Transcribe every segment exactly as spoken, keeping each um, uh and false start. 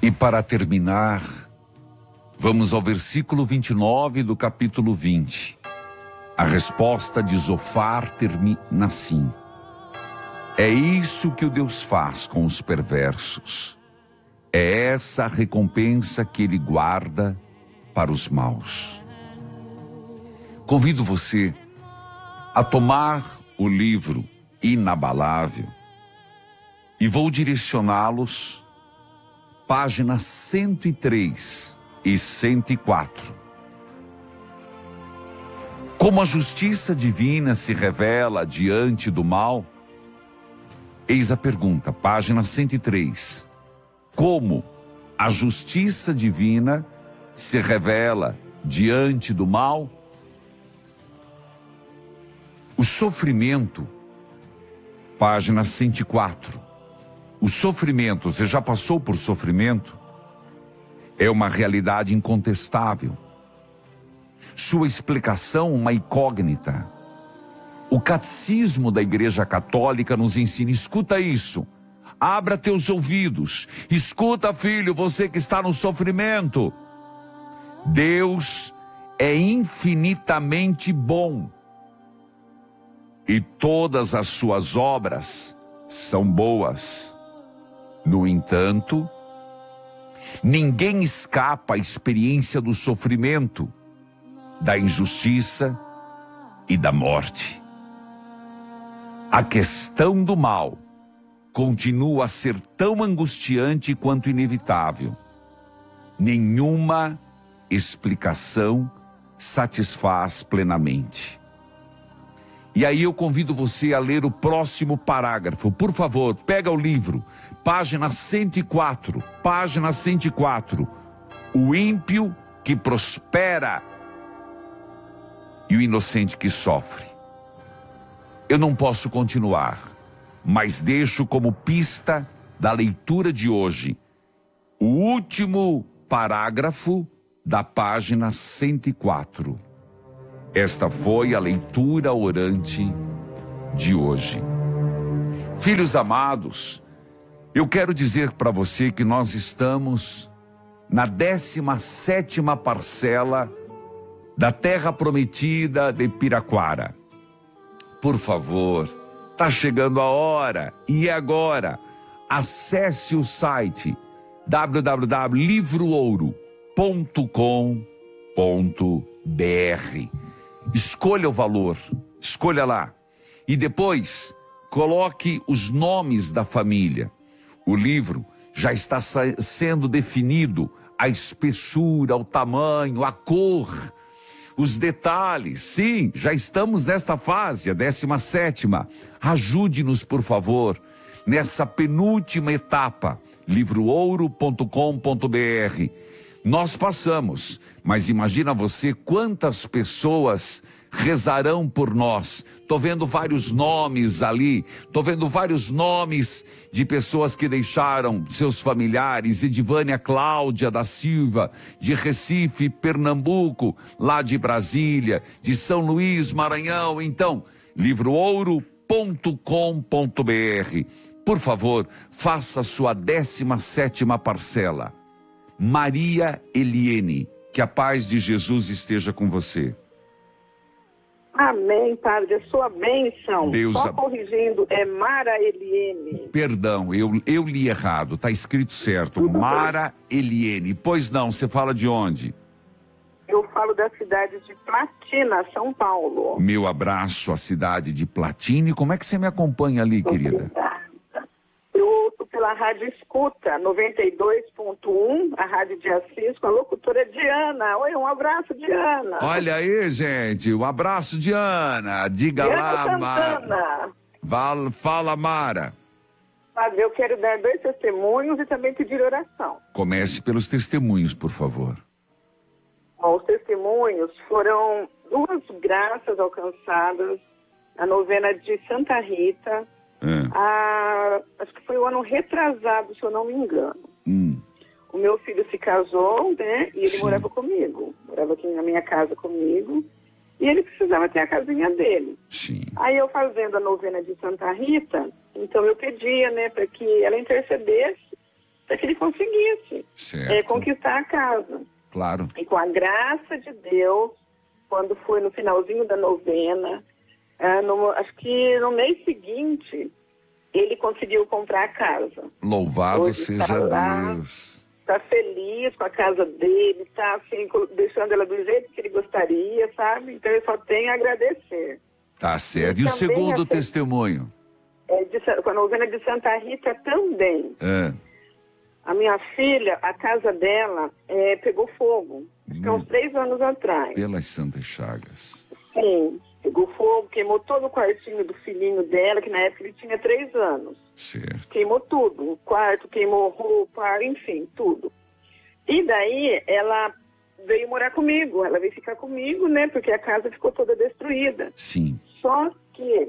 E para terminar, vamos ao versículo vinte e nove do capítulo vinte. A resposta de Zofar termina assim: é isso que o Deus faz com os perversos. É essa a recompensa que ele guarda para os maus. Convido você a tomar o livro Inabalável e vou direcioná-los páginas cento e três e cento e quatro. Como a justiça divina se revela diante do mal? Eis a pergunta, página cento e três. Como a justiça divina se revela diante do mal? O sofrimento, página cento e quatro. O sofrimento, você já passou por sofrimento? É uma realidade incontestável. Sua explicação, uma incógnita. O catecismo da Igreja Católica nos ensina, escuta isso, abra teus ouvidos, escuta, filho, você que está no sofrimento. Deus é infinitamente bom e todas as suas obras são boas. No entanto, ninguém escapa à experiência do sofrimento, da injustiça e da morte. A questão do mal continua a ser tão angustiante quanto inevitável. Nenhuma explicação satisfaz plenamente. E aí eu convido você a ler o próximo parágrafo. Por favor, pega o livro, página cento e quatro, página cento e quatro. O ímpio que prospera e o inocente que sofre. Eu não posso continuar, mas deixo como pista da leitura de hoje o último parágrafo da página cento e quatro. Esta foi a leitura orante de hoje. Filhos amados, eu quero dizer para você que nós estamos na décima sétima parcela da terra prometida de Piraquara. Por favor, está chegando a hora, e é agora. Acesse o site w w w ponto livro ouro ponto com ponto b r. Escolha o valor, escolha lá. E depois, coloque os nomes da família. O livro já está sendo definido, a espessura, o tamanho, a cor, os detalhes. Sim, já estamos nesta fase, a décima sétima. Ajude-nos, por favor, nessa penúltima etapa, livro ouro ponto com ponto b r. Nós passamos, mas imagina você quantas pessoas rezarão por nós. Estou vendo vários nomes ali, estou vendo vários nomes de pessoas que deixaram seus familiares, Edivânia Cláudia da Silva, de Recife, Pernambuco, lá de Brasília, de São Luís, Maranhão. Então, livro ouro ponto com ponto b r. Por favor, faça a sua décima sétima parcela. Maria Eliene, que a paz de Jesus esteja com você. Amém, padre, a sua bênção. Deus Só a... corrigindo, é Mara Eliene. Perdão, eu, eu li errado, está escrito certo, Tudo Mara bem. Eliene. Pois não, você fala de onde? Eu falo da cidade de Platina, São Paulo. Meu abraço à cidade de Platina. E como é que você me acompanha ali, querida? Eu ouço pela Rádio Escuta, noventa e dois ponto um, a Rádio de Assis, com a locutora Diana. Oi, um abraço, Diana. Olha aí, gente, um abraço, Diana. Diga Diana lá, Mara. Val, fala, Mara. Padre, eu quero dar dois testemunhos e também pedir oração. Comece pelos testemunhos, por favor. Bom, os testemunhos foram duas graças alcançadas na novena de Santa Rita. É. Ah, acho que foi o ano retrasado, se eu não me engano. Hum. O meu filho se casou, né? E ele Sim. morava comigo. Morava aqui na minha casa comigo. E ele precisava ter a casinha dele. Sim. Aí eu fazendo a novena de Santa Rita, então eu pedia, né, para que ela intercedesse para que ele conseguisse é, conquistar a casa. Claro. E com a graça de Deus, quando foi no finalzinho da novena, ah, no, acho que no mês seguinte, ele conseguiu comprar a casa. Louvado Hoje seja tá lá, Deus. Está feliz com a casa dele, está assim, deixando ela do jeito que ele gostaria, sabe? Então eu só tenho a agradecer. Tá certo. E, e o também segundo a, testemunho? É de, com a novena de Santa Rita também. É. A minha filha, a casa dela é, pegou fogo. Acho que há uns três anos atrás. Pelas Santas Chagas. Sim, pegou fogo, queimou todo o quartinho do filhinho dela, que na época ele tinha três anos. Certo. Queimou tudo, o quarto, queimou roupa, enfim, tudo. E daí ela veio morar comigo, ela veio ficar comigo, né, porque a casa ficou toda destruída. Sim. Só que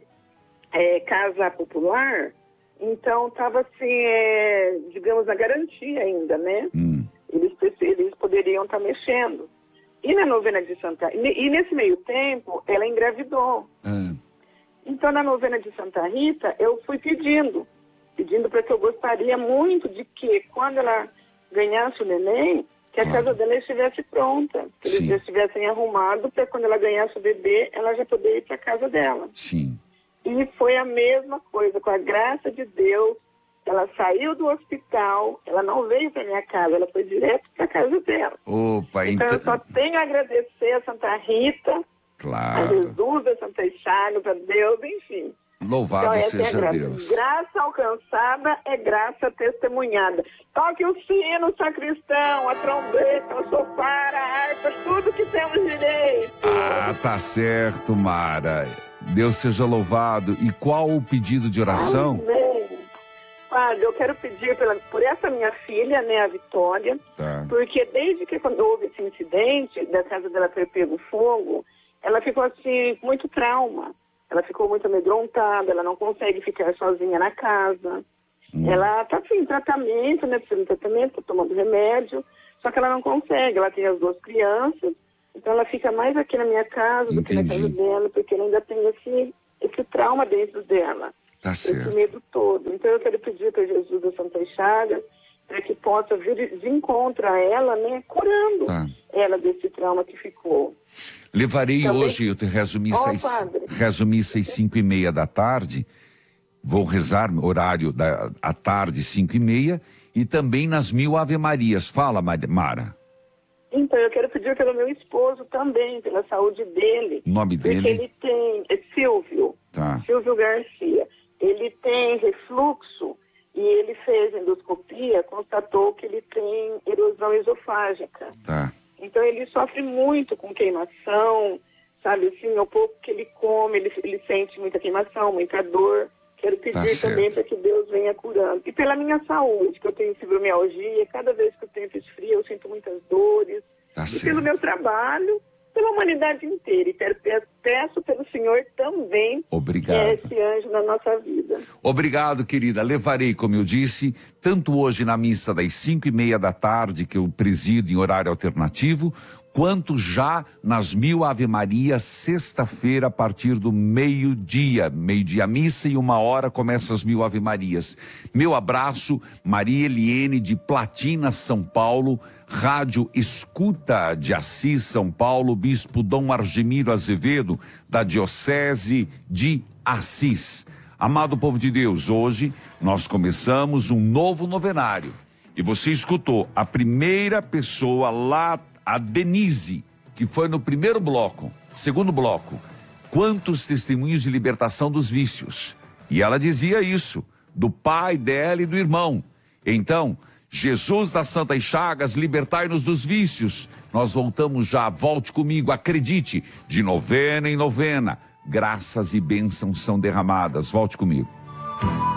é, casa popular, então estava assim, é, digamos, a garantia ainda, né? Hum. Eles, eles poderiam estar tá mexendo. E na novena de Santa... E nesse meio tempo, ela engravidou. Ah. Então, na novena de Santa Rita, eu fui pedindo. Pedindo para que eu gostaria muito de que, quando ela ganhasse o neném, que a Claro. casa dela estivesse pronta. Que eles Sim. já estivessem arrumados para quando ela ganhasse o bebê, ela já poder ir para a casa dela. Sim. E foi a mesma coisa, com a graça de Deus. Ela saiu do hospital, ela não veio para minha casa, ela foi direto para a casa dela. Opa, então, então... eu só tenho a agradecer a Santa Rita, a Claro. Jesus, a Santa Chagas, a Deus, enfim. Louvado Então, essa é a seja graça. Deus. Graça alcançada é graça testemunhada. Toque o sino, sacristão, a trombeta, o sofar, a harpa, tudo que temos direito. Ah, tá certo, Mara. Deus seja louvado. E qual o pedido de oração? Amém. Padre, eu quero pedir pela, por essa minha filha, né, a Vitória, Tá. porque desde que quando houve esse incidente da casa dela ter pego fogo, ela ficou assim, com muito trauma. Ela ficou muito amedrontada, ela não consegue ficar sozinha na casa. Hum. Ela tá assim, em tratamento, né, precisando de tratamento, tá tomando remédio, só que ela não consegue, ela tem as duas crianças, então ela fica mais aqui na minha casa do que na casa dela, porque ela ainda tem esse, esse trauma dentro dela. Tá certo. Esse medo todo. Então eu quero pedir para Jesus da Santa Chagas para que possa vir de encontro a ela, né, curando Tá. ela desse trauma que ficou. Levarei Também... hoje, eu te resumi, Oh, seis, padre. resumi seis, cinco e meia da tarde. Vou rezar horário da à tarde, cinco e meia, e também nas mil Ave Marias. Fala, Mara. Então, eu quero pedir pelo meu esposo também, pela saúde dele. O nome porque dele? ele tem, é Silvio, Tá. Silvio Garcia. Ele tem refluxo e ele fez endoscopia, constatou que ele tem erosão esofágica. Tá. Então ele sofre muito com queimação, sabe assim, ao pouco que ele come, ele, ele sente muita queimação, muita dor. Quero pedir Tá também certo. para que Deus venha curando. E pela minha saúde, que eu tenho fibromialgia, cada vez que eu tenho esfria, eu sinto muitas dores. Tá e certo. pelo meu trabalho, pela humanidade inteira. E quero, peço pelo Senhor também Obrigado. é, esse anjo na nossa vida. Obrigado, querida. Levarei, como eu disse, tanto hoje na missa das cinco e meia da tarde, que eu presido em horário alternativo, quanto já nas mil Ave Marias, sexta-feira, a partir do meio-dia. Meio-dia missa e uma hora começa as mil Ave Marias. Meu abraço, Maria Eliene de Platina, São Paulo, Rádio Escuta de Assis, São Paulo, Bispo Dom Argemiro Azevedo, da Diocese de Assis. Amado povo de Deus, hoje nós começamos um novo novenário. E você escutou a primeira pessoa lá, a Denise, que foi no primeiro bloco, segundo bloco, quantos testemunhos de libertação dos vícios. E ela dizia isso, do pai dela e do irmão. Então, Jesus das Santas Chagas, libertai-nos dos vícios. Nós voltamos já, volte comigo, acredite, de novena em novena, graças e bênçãos são derramadas. Volte comigo.